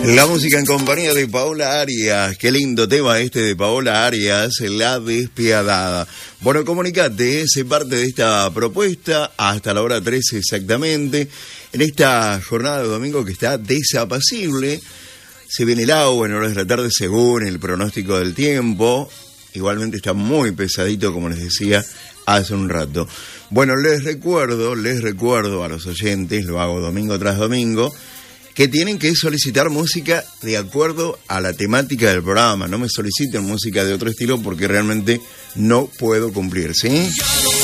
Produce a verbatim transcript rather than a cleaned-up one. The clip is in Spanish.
La música en compañía de Paola Arias. Qué lindo tema este de Paola Arias, La Despiadada. Bueno, comunicate, sé parte de esta propuesta hasta la hora trece exactamente. En esta jornada de domingo que está desapacible. Se viene el agua en horas de la tarde según el pronóstico del tiempo. Igualmente está muy pesadito, como les decía hace un rato. Bueno, les recuerdo, les recuerdo a los oyentes, lo hago domingo tras domingo, que tienen que solicitar música de acuerdo a la temática del programa. No me soliciten música de otro estilo porque realmente no puedo cumplir, ¿sí?